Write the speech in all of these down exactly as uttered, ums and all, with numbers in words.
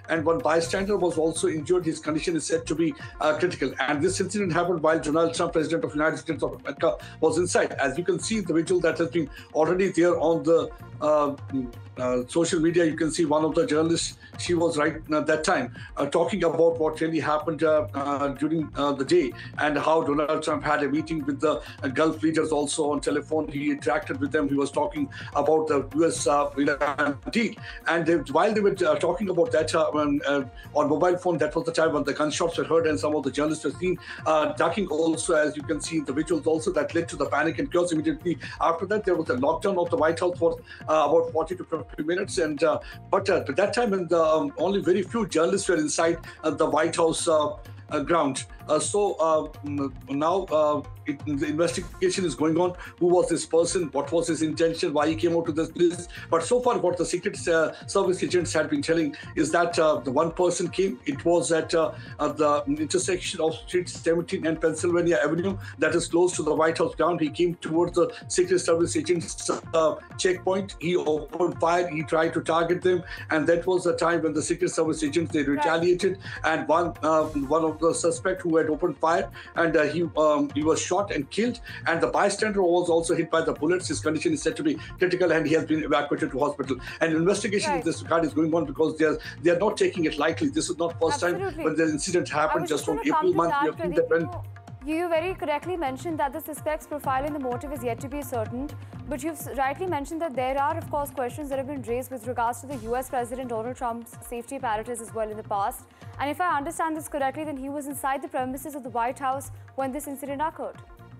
and one bystander was also injured. His condition is said to be uh, critical. And this incident happened while Donald Trump, President of the United States of America, was inside. As you can see, the visual that has been already there on the uh, uh, social media, you can see one of the journalists. She was right at that time uh, talking about what really happened uh, uh, during uh, the day, and how Donald Trump had a meeting with the uh, Gulf leaders also on telephone. He interacted with them. He was talking about the U S uh, Iran deal. And they, while they were uh, talking about that uh, when, uh, on mobile phone, that was the time when the gunshots were heard and some of the journalists were seen uh, ducking also, as you can see in the visuals also, that led to the panic and chaos immediately. After that, there was a lockdown of the White House for uh, about forty to fifty minutes. And uh, But uh, at that time, when the, um, only very few journalists were inside uh, the White House uh, uh, ground. Uh, so uh, now uh, it, the investigation is going on. Who was this person? What was his intention? Why he came out to this place? But so far, what the Secret uh, Service agents had been telling is that uh, the one person came. It was at uh, at the intersection of Street seventeen and Pennsylvania Avenue, that is close to the White House ground. He came towards the Secret Service agents' uh, checkpoint. He opened fire. He tried to target them, and that was the time when the Secret Service agents they retaliated, and one uh, one of the suspect who had opened fire, and uh, he um, he was shot and killed, and the bystander was also hit by the bullets. His condition is said to be critical, and he has been evacuated to hospital. And investigation right. in this regard is going on, because they are they are not taking it lightly. This is not first Absolutely. time when the incident happened just on April month. That, we have seen that when You very correctly mentioned that the suspect's profile and the motive is yet to be ascertained, but you've rightly mentioned that there are, of course, questions that have been raised with regards to the U S President Donald Trump's safety apparatus as well in the past. And if I understand this correctly, then he was inside the premises of the White House when this incident occurred.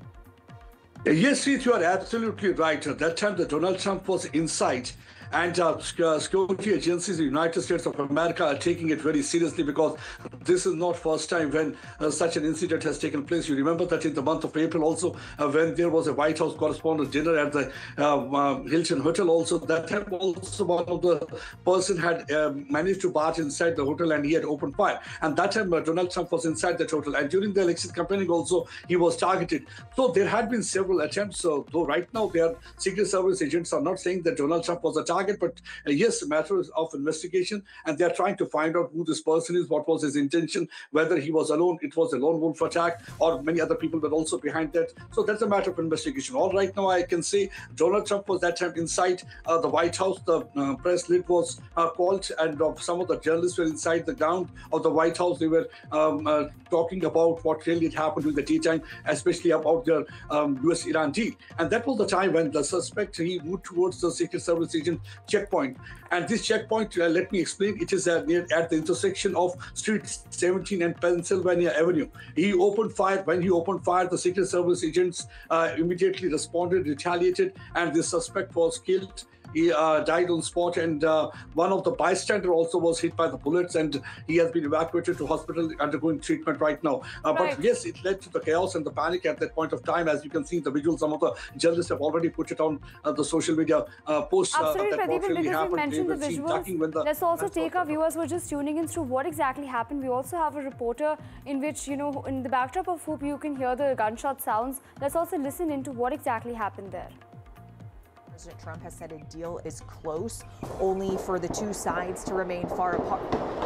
Yes, Ruth, you are absolutely right. At that time, the Donald Trump was inside. And uh, security agencies in the United States of America are taking it very seriously, because this is not first time when uh, such an incident has taken place. You remember that in the month of April also, uh, when there was a White House correspondent dinner at the uh, uh, Hilton Hotel also, that time also one of the person had uh, managed to barge inside the hotel, and he had opened fire. And that time uh, Donald Trump was inside that hotel. And during the election campaigning also, he was targeted. So there had been several attempts. So though right now their Secret Service agents are not saying that Donald Trump was a target, but uh, yes, a matter of investigation, and they are trying to find out who this person is, what was his intention, whether he was alone, it was a lone wolf attack, or many other people were also behind that. So that's a matter of investigation. All right, now I can say Donald Trump was that time inside uh, the White House. The uh, press lid was uh, called, and uh, some of the journalists were inside the ground of the White House. They were um, uh, talking about what really happened in the daytime, especially about the um, U S Iran deal. And that was the time when the suspect, he moved towards the Secret Service agent checkpoint. And this checkpoint, uh, let me explain, it is uh, near at the intersection of Street seventeen and Pennsylvania Avenue. He opened fire. When he opened fire, the Secret Service agents uh, immediately responded, retaliated, and the suspect was killed. He uh, died on spot, and uh, one of the bystander also was hit by the bullets, and he has been evacuated to hospital undergoing treatment right now. Uh, right. But yes, it led to the chaos and the panic at that point of time. As you can see in the visual, some of the journalists have already put it on uh, the social media uh, posts. Absolutely, uh, that Pradeep, what really because happened. you mentioned the visuals. The Let's also take our viewers who are just tuning in through what exactly happened. We also have a reporter in which, you know, in the backdrop of whom you can hear the gunshot sounds. Let's also listen into what exactly happened there. President Trump has said a deal is close, only for the two sides to remain far apart.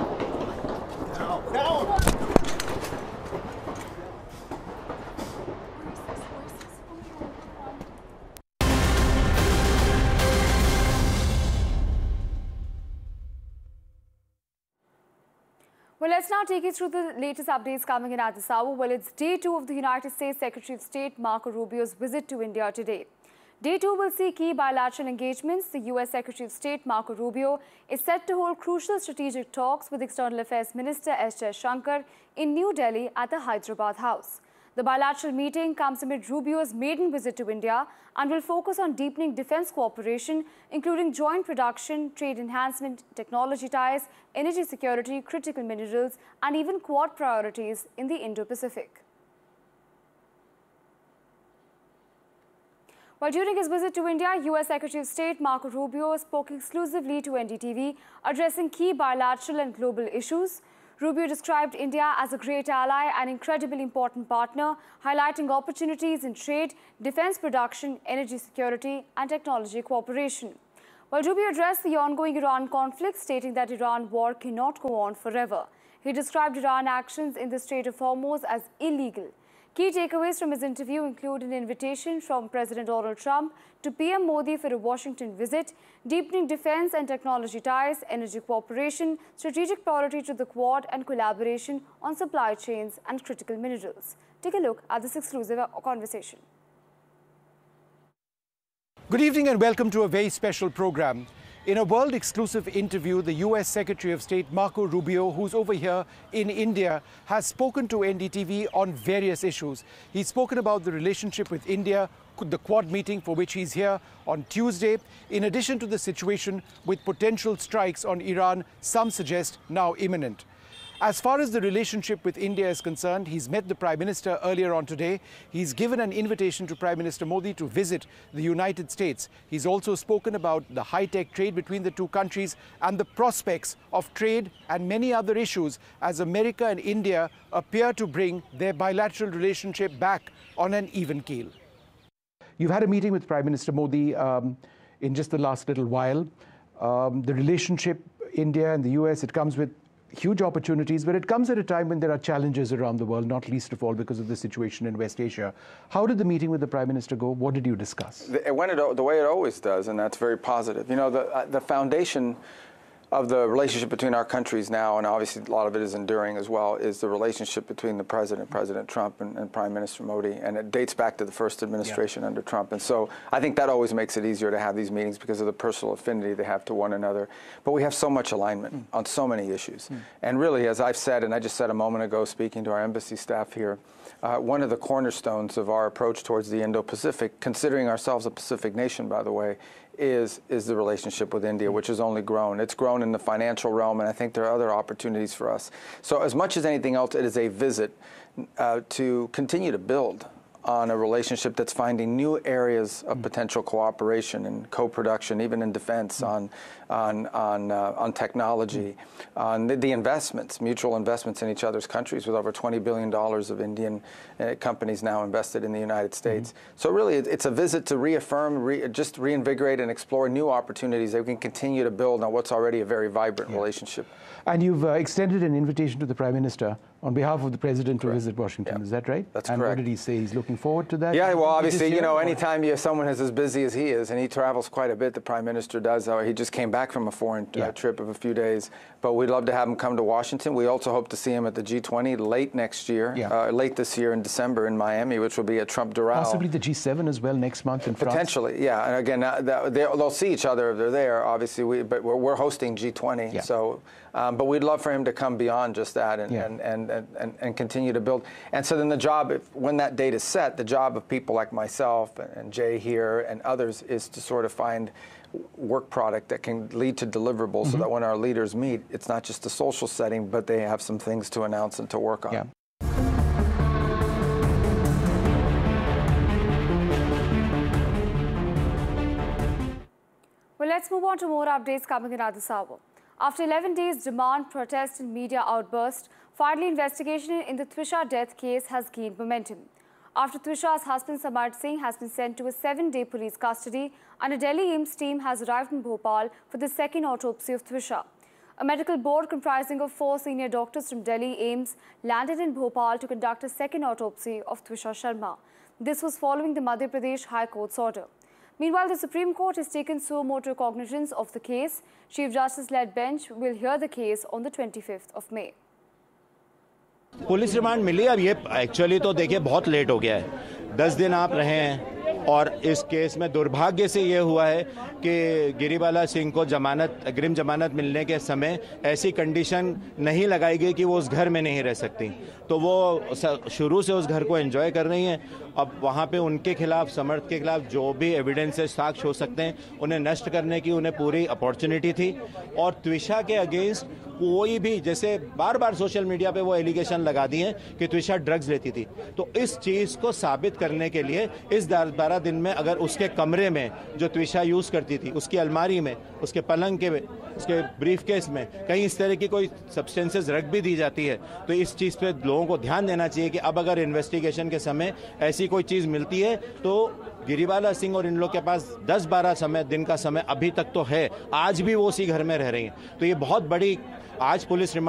No, no. Well, let's now take you through the latest updates coming in at this hour. Well, it's day two of the United States Secretary of State Marco Rubio's visit to India today. Day two will see key bilateral engagements. The U S Secretary of State Marco Rubio is set to hold crucial strategic talks with External Affairs Minister S. Jaishankar in New Delhi at the Hyderabad House. The bilateral meeting comes amid Rubio's maiden visit to India and will focus on deepening defense cooperation, including joint production, trade enhancement, technology ties, energy security, critical minerals, and even Quad priorities in the Indo-Pacific. While during his visit to India, U S Secretary of State Marco Rubio spoke exclusively to N D T V, addressing key bilateral and global issues. Rubio described India as a great ally and incredibly important partner, highlighting opportunities in trade, defense production, energy security, and technology cooperation. Well, Rubio addressed the ongoing Iran conflict, stating that Iran war cannot go on forever. He described Iran actions in the Strait of Hormuz as illegal. Key takeaways from his interview include an invitation from President Donald Trump to P M Modi for a Washington visit, deepening defense and technology ties, energy cooperation, strategic priority to the Quad, and collaboration on supply chains and critical minerals. Take a look at this exclusive conversation. Good evening and welcome to a very special program. In a world-exclusive interview, the U S Secretary of State Marco Rubio, who's over here in India, has spoken to N D T V on various issues. He's spoken about the relationship with India, the Quad meeting for which he's here on Tuesday, in addition to the situation with potential strikes on Iran, some suggest now imminent. As far as the relationship with India is concerned, he's met the Prime Minister earlier on today. He's given an invitation to Prime Minister Modi to visit the United States. He's also spoken about the high-tech trade between the two countries and the prospects of trade and many other issues as America and India appear to bring their bilateral relationship back on an even keel. You've had a meeting with Prime Minister Modi um, in just the last little while. Um, the relationship, India and the U S, it comes with huge opportunities, but it comes at a time when there are challenges around the world, not least of all because of the situation in West Asia. How did the meeting with the Prime Minister go? What did you discuss? It went the way it always does, and that's very positive. You know, the, uh, the foundation of the relationship between our countries now, and obviously a lot of it is enduring as well, is the relationship between the President, President Trump, and, and Prime Minister Modi. And it dates back to the first administration yeah. under Trump. And so I think that always makes it easier to have these meetings because of the personal affinity they have to one another. But we have so much alignment mm. on so many issues. Mm. And really, as I've said, and I just said a moment ago speaking to our embassy staff here, uh, one of the cornerstones of our approach towards the Indo-Pacific, considering ourselves a Pacific nation, by the way, is is the relationship with India, which has only grown. It's grown in the financial realm, and I think there are other opportunities for us. So as much as anything else, it is a visit uh, to continue to build on a relationship that's finding new areas of potential cooperation and co-production, even in defense, on on on uh, on technology, on the, the investments, mutual investments in each other's countries, with over twenty billion dollars of Indian uh, companies now invested in the United States. Mm-hmm. So really, it, it's a visit to reaffirm, re, just reinvigorate and explore new opportunities that we can continue to build on what's already a very vibrant yeah. relationship. And you've uh, extended an invitation to the Prime Minister on behalf of the President correct. to visit Washington. Yeah. Is that right? That's and correct. And what did he say? He's looking forward to that? Yeah, well, obviously, you know, or? anytime you have someone who's as busy as he is, and he travels quite a bit, the Prime Minister does. Uh, he just came back from a foreign uh, yeah. trip of a few days. But we'd love to have him come to Washington. We also hope to see him at the G twenty late next year, yeah. uh, late this year in December in Miami, which will be a Trump-Doral. Possibly the G seven as well next month in France? Potentially, yeah. And again, uh, they'll see each other if they're there, obviously. We, but we're, we're hosting G twenty. Yeah. So, um, but we'd love for him to come beyond just that and, yeah. and, and, and, and continue to build. And so then the job, if, when that date is set, the job of people like myself and, and Jay here and others is to sort of find work product that can lead to deliverables mm-hmm. so that when our leaders meet, it's not just a social setting, but they have some things to announce and to work on. Yeah. Well, let's move on to more updates coming in at this hour. After eleven days, demand, protest, and media outburst, finally investigation in the Twisha death case has gained momentum. After Twisha's husband Samar Singh has been sent to a seven-day police custody, and a Delhi A I M S team has arrived in Bhopal for the second autopsy of Twisha. A medical board comprising of four senior doctors from Delhi A I M S landed in Bhopal to conduct a second autopsy of Twisha Sharma. This was following the Madhya Pradesh High Court's order. Meanwhile, the Supreme Court has taken suo motu cognizance of the case. Chief Justice-led bench will hear the case on the twenty-fifth of May. Police remand मिली अब ये actually तो देखिए बहुत late हो गया है दस दिन आप रहे हैं और इस केस में दुर्भाग्य से ये हुआ है कि गिरिबाला सिंह को जमानत अग्रिम जमानत मिलने के समय ऐसी कंडीशन नहीं लगाई गई कि वो उस घर में नहीं रह सकती तो वो शुरू से उस घर को एंजॉय कर रही हैं अब वहाँ पे उनके खिलाफ समर्थ के खिलाफ जो भी एविडेंस साक्ष्य हो सकते हैं उन्हें नष्ट करने की उन्हें पूरी अपॉर्चुनिटी थी और त्विषा के अगेंस्ट कोई भी जैसे बार बार सोशल मीडिया पे वो एलिगेशन लगा दिए कि त्विषा ड्रग्स लेती थी तो इस चीज को साबित करने के लिए इस धारा पंद्रह दिन में अगर उसके कमरे में जो त्विषा यूज़ करती थी, उसकी अलमारी में, उसके पलंग के, उसके ब्रीफ केस में कहीं इस तरह की कोई सब्सटेंसेस रख भी दी जाती है, तो इस चीज़ पे लोगों को ध्यान देना चाहिए कि अब अगर इन्वेस्टिगेशन के समय ऐसी कोई चीज़ मिलती है तो गिरिबाला सिंह और इन लोग के पास दस बारह समय दिन का समय अभी तक तो है, आज भी वो उसी घर में रह रही हैं। तो ये बहुत बड़ी आज पुलिस